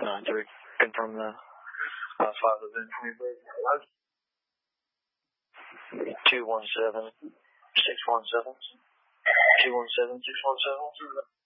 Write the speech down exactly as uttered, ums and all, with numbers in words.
Uh, to confirm the uh, five event. two one seven, six one seven. two one seven, six one seven.